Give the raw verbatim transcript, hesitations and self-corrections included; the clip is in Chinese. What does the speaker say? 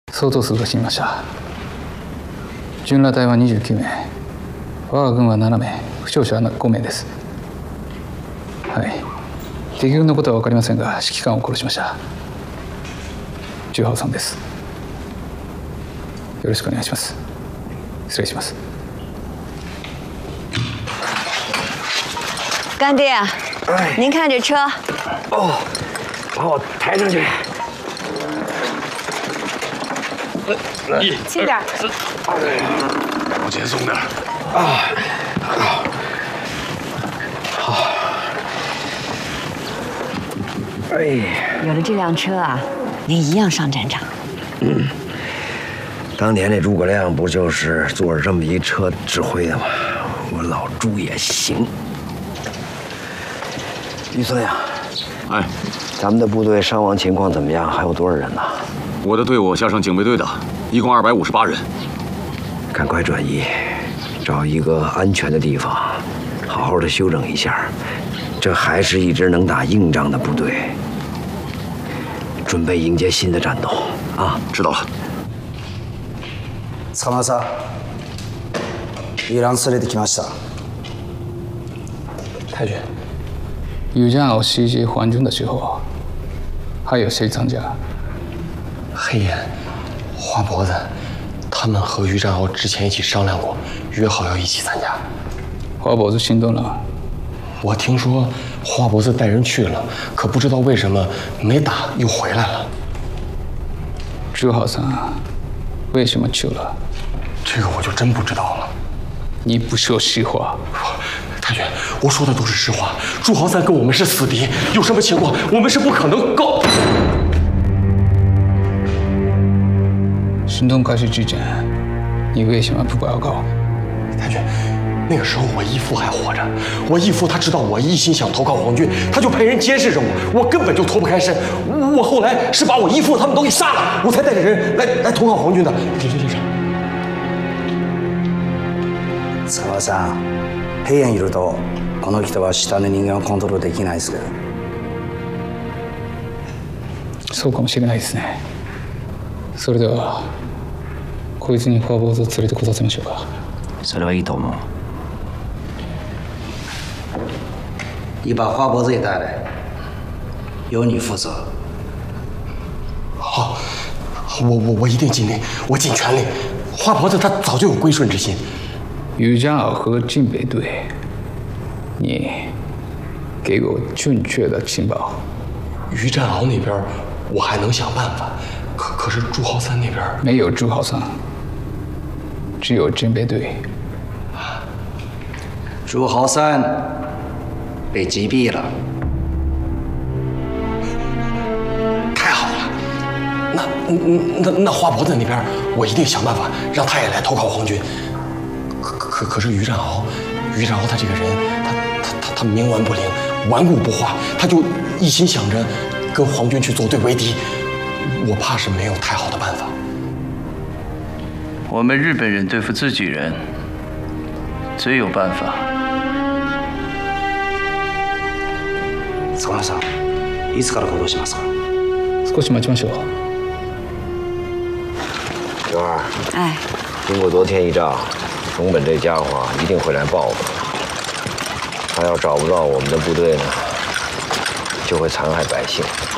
相当数が死にました。巡羅隊はにじゅうきゅうめい、我が軍はななめい、負傷者はごめいです。はい。敵軍のことは分かりませんが、指揮官を殺しました。朱浩さんです。よろしくお願いします。失礼します。 干爹啊，您看这车。 哦，把我抬上去。来， 轻点。 往前松点。啊，好，好。哎， 有了这辆车啊，您一样上战场。 嗯。当年那诸葛亮不就是坐着这么一车指挥的吗？我老朱也行。于孙呀， 哎， 咱们的部队伤亡情况怎么样？还有多少人呢？ 我的队伍加上警备队的，一共二百五十八人。 赶快转移，找一个安全的地方，好好的休整一下。这还是一支能打硬仗的部队，准备迎接新的战斗啊！ 知道了。 捕まさん、イラン連れてきました。 太君，于占鳌袭击皇军的时候，还有谁参加？ 黑岩、花脖子，他们和于占鳌之前一起商量过，约好要一起参加。 花脖子心动了。 我听说花脖子带人去了，可不知道为什么没打又回来了。 朱浩三为什么去了？ 这个我就真不知道了。 你不说实话。 太君，我说的都是实话。朱豪三跟我们是死敌，有什么情况我们是不可能告。 行动开始之前，你为什么不报告？ 太君，那个时候我义父还活着，我义父他知道我一心想投靠皇军，他就派人监视着我，我根本就脱不开身。我后来是把我义父他们都给杀了，我才带着人来来投靠皇军的。李军先生， 沢田さん、平原いるとこの人は下の人間をコントロールできないですけど。 そうかもしれないですね。それではこいつにフォアボーズを連れてこさせましょうか。 それはいいと思う。你把花脖子也带来，由你负责。 好，我我我一定尽力，我尽全力。花脖子他早就有归顺之心。 于占鳌和禁北队，你给我正确的情报。 于占鳌那边我还能想办法，可可是朱豪三那边没有朱豪三，只有禁北队。 朱豪三被击毙了。 太好了，那那那花脖子那边我一定想办法让他也来投靠皇军。可可可是于占鳌，于占鳌他这个人，他他他他冥顽不灵，顽固不化，他就一心想着跟皇军去作对为敌，我怕是没有太好的办法。 我们日本人对付自己人，最有办法。 塚原さん、いつから行動しますか？ 少し待ちましょう。 九儿， 哎， 经过昨天一仗，松本这家伙一定会来报复。他要找不到我们的部队呢，就会残害百姓。